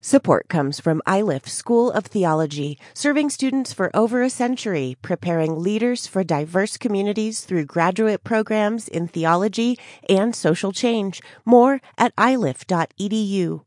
Support comes from Iliff School of Theology, serving students for over a century, preparing leaders for diverse communities through graduate programs in theology and social change. More at iliff.edu.